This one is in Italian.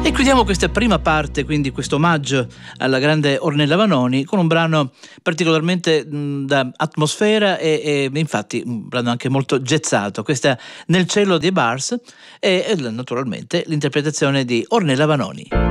E chiudiamo questa prima parte, quindi questo omaggio alla grande Ornella Vanoni, con un brano particolarmente da atmosfera e infatti un brano anche molto jazzato. Questa Nel cielo dei Bars e naturalmente l'interpretazione di Ornella Vanoni.